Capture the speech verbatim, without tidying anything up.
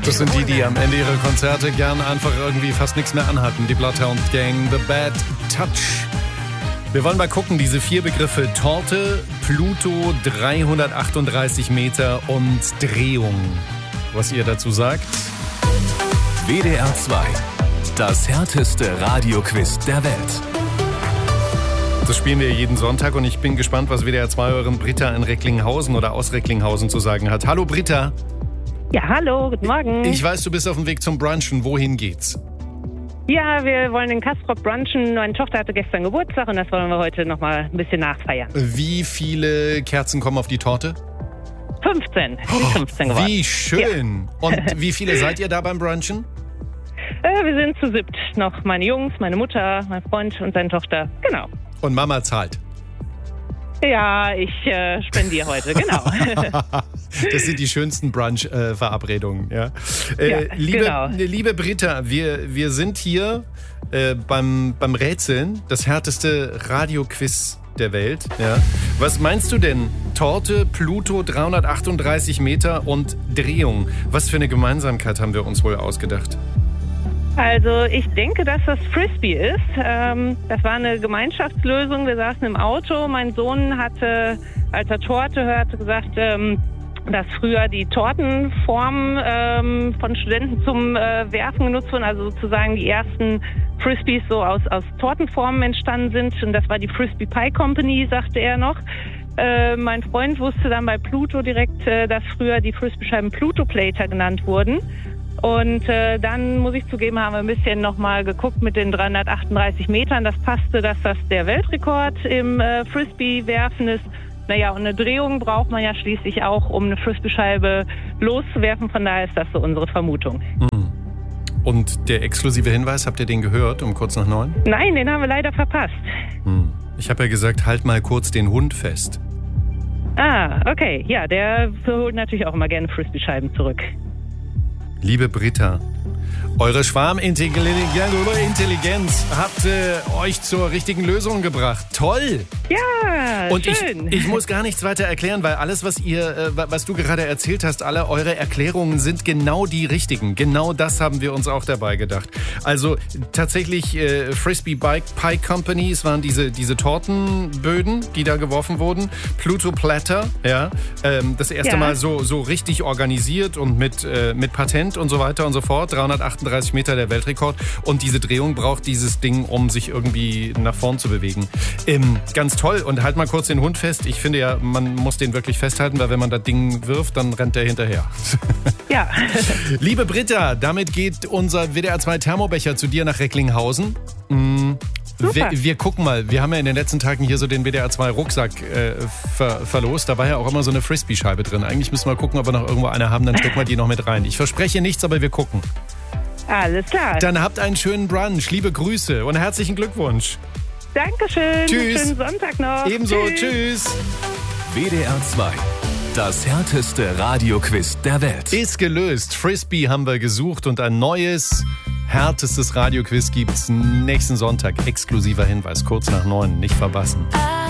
Das sind die, die am Ende ihrer Konzerte gern einfach irgendwie fast nichts mehr anhatten. Die Bloodhound Gang, The Bad Touch. Wir wollen mal gucken, diese vier Begriffe: Torte, Pluto, dreihundertachtunddreißig Meter und Drehung. Was ihr dazu sagt? W D R zwei, das härteste Radioquiz der Welt. Das spielen wir jeden Sonntag und ich bin gespannt, was W D R zwei euren Britta in Recklinghausen oder aus Recklinghausen zu sagen hat. Hallo Britta. Ja, hallo, guten Morgen. Ich weiß, du bist auf dem Weg zum Brunchen. Wohin geht's? Ja, wir wollen in Castrop brunchen. Meine Tochter hatte gestern Geburtstag und das wollen wir heute noch mal ein bisschen nachfeiern. Wie viele Kerzen kommen auf die Torte? fünfzehn. Oh, fünfzehn geworden. Wie schön. Ja. Und wie viele seid ihr da beim Brunchen? Äh, wir sind zu siebt. Noch meine Jungs, meine Mutter, mein Freund und seine Tochter. Genau. Und Mama zahlt? Ja, ich äh, spendiere heute, genau. Das sind die schönsten Brunch-Verabredungen. Äh, ja. Äh, ja, liebe, genau. liebe Britta, wir, wir sind hier äh, beim, beim Rätseln, das härteste Radioquiz der Welt. Ja. Was meinst du denn? Torte, Pluto, dreihundertachtunddreißig Meter und Drehung. Was für eine Gemeinsamkeit haben wir uns wohl ausgedacht? Also ich denke, dass das Frisbee ist. Ähm, das war eine Gemeinschaftslösung. Wir saßen im Auto. Mein Sohn hatte, als er Torte hörte, gesagt, ähm, dass früher die Tortenformen ähm, von Studenten zum äh, Werfen genutzt wurden. Also sozusagen die ersten Frisbees so aus, aus Tortenformen entstanden sind. Und das war die Frisbee Pie Company, sagte er noch. Äh, mein Freund wusste dann bei Pluto direkt, äh, dass früher die Frisbee-Scheiben Pluto-Plater genannt wurden. Und äh, dann, muss ich zugeben, haben wir ein bisschen nochmal geguckt mit den dreihundertachtunddreißig Metern. Das passte, dass das der Weltrekord im äh, Frisbee-Werfen ist. Naja, und eine Drehung braucht man ja schließlich auch, um eine Frisbee-Scheibe loszuwerfen. Von daher ist das so unsere Vermutung. Und der exklusive Hinweis, habt ihr den gehört um kurz nach neun? Nein, den haben wir leider verpasst. Ich habe ja gesagt, halt mal kurz den Hund fest. Ah, okay. Ja, der holt natürlich auch immer gerne Frisbee-Scheiben zurück. Liebe Britta, eure Schwarmintelligenz hat äh, euch zur richtigen Lösung gebracht. Toll! Ja, Und schön. ich, ich muss gar nichts weiter erklären, weil alles, was ihr, äh, was du gerade erzählt hast, alle eure Erklärungen sind genau die richtigen. Genau das haben wir uns auch dabei gedacht. Also tatsächlich äh, Frisbee Bike Pie Company, es waren diese, diese Tortenböden, die da geworfen wurden. Pluto Platter, ja, ähm, das erste Ja. Mal so, so richtig organisiert und mit, äh, mit Patent und so weiter und so fort. dreihundertachtunddreißig Meter der Weltrekord. Und diese Drehung braucht dieses Ding, um sich irgendwie nach vorn zu bewegen. Ähm, ganz toll. Und halt mal kurz den Hund fest. Ich finde ja, man muss den wirklich festhalten, weil wenn man das Ding wirft, dann rennt der hinterher. Ja. Liebe Britta, damit geht unser W D R zwei Thermobecher zu dir nach Recklinghausen. Mhm. Wir, wir gucken mal, wir haben ja in den letzten Tagen hier so den W D R zwei Rucksack äh, ver, verlost. Da war ja auch immer so eine Frisbee-Scheibe drin. Eigentlich müssen wir gucken, ob wir noch irgendwo eine haben, dann stecken wir die noch mit rein. Ich verspreche nichts, aber wir gucken. Alles klar. Dann habt einen schönen Brunch, liebe Grüße und herzlichen Glückwunsch. Dankeschön. Tschüss. Schönen Sonntag noch. Ebenso, Tschüss. tschüss. W D R zwei, das härteste Radioquiz der Welt. Ist gelöst. Frisbee haben wir gesucht und ein neues, härtestes Radioquiz gibt's nächsten Sonntag. Exklusiver Hinweis, kurz nach neun, nicht verpassen.